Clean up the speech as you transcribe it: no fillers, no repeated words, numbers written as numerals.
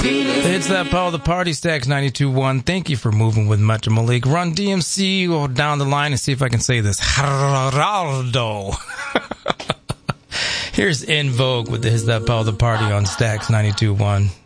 It's that Paul the Party, Stacks 92.1. Thank you for moving with Much Malik. Run DMC, go down the line and see if I can say this. Geraldo. Here's In Vogue with the Is That Paul the Party on Stacks 92.1.